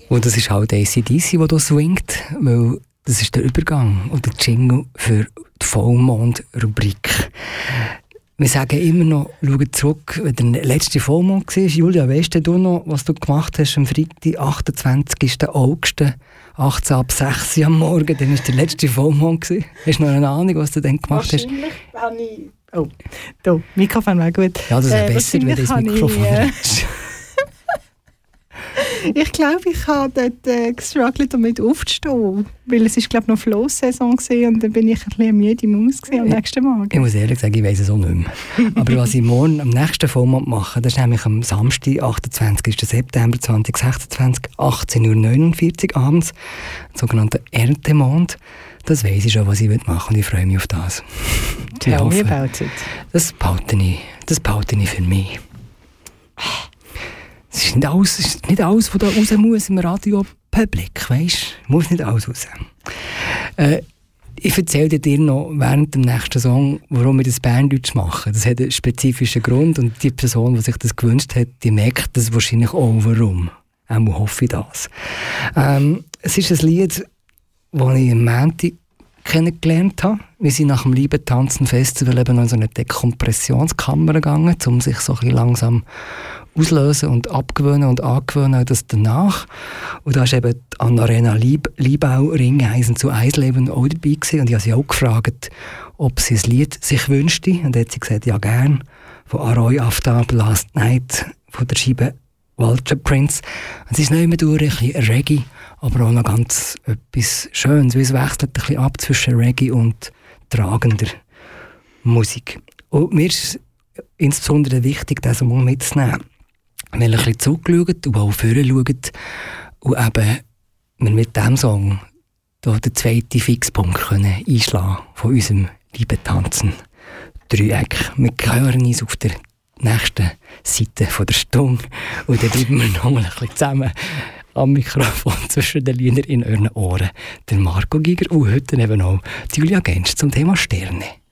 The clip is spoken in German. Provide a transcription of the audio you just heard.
Und das ist halt AC/DC, der da swingt, weil das ist der Übergang und der Jingle für die Vollmond-Rubrik. Wir sagen immer noch, schau zurück, wenn der letzte Vollmond war. Julia, weißt du noch, was du gemacht hast am Freitag, 28. August, 18 ab 6 Uhr am Morgen? Dann war der letzte Vollmond. Hast du noch eine Ahnung, was du dann gemacht hast? Wahrscheinlich habe ich... Oh, da, Mikrofon wäre gut. Ja, das wäre besser, wenn das Mikrofon ist. Ich glaube, ich habe dort gestruggelt, damit aufzustehen. Weil es ist, glaube ich, noch Flow-Saison war und dann bin ich ein bisschen müde Maus am nächsten Morgen. Ich muss ehrlich sagen, ich weiss es auch nicht mehr. Aber was ich morgen am nächsten Vollmond mache, das ist nämlich am Samstag, 28. September 2026, 18.49 Uhr abends, der sogenannte Erntemond. Das weiss ich schon, was ich machen will und ich freue mich auf das. Tell me about it. Das behalte ich für mich. Es ist nicht alles, was da raus muss im Radio-Public, weisst du? Muss nicht alles raus. Ich erzähle dir noch während dem nächsten Song, warum wir das Berndeutsch machen. Das hat einen spezifischen Grund und die Person, die sich das gewünscht hat, die merkt das wahrscheinlich auch, warum. Auch hoffe ich das. Es ist ein Lied, das ich am Montag kennengelernt habe. Wir sind nach dem Liebe-Tanzen-Festival eben noch in so eine Dekompressionskammer gegangen, um sich so ein bisschen langsam auslösen und abgewöhnen und angewöhnen und das danach. Und da war eben Anna-Rena Liebau Ringeisen zu Eisleben auch dabei gewesen. Und ich habe sie auch gefragt, ob sie ein Lied sich wünschte. Und dann hat sie gesagt, ja gern, von Aroy Aftab Last Night, von der Scheibe Vulture Prince. Und es ist nicht immer durch ein bisschen Reggae, aber auch noch ganz etwas Schönes, weil es wechselt ein bisschen ab zwischen Reggae und tragender Musik. Und mir ist insbesondere wichtig, das mal mitzunehmen, weil ein bisschen zurückschaut und auch vorher schaut und eben wir mit diesem Song da den zweiten Fixpunkt können einschlagen von unserem lieben Tanzen-Dreieck. Wir hören uns auf der nächsten Seite von der Stunde und dann bleiben wir noch mal ein bisschen zusammen am Mikrofon zwischen den Liedern in euren Ohren. Der Marco Giger und heute eben auch Julia Gensch zum Thema Sterne.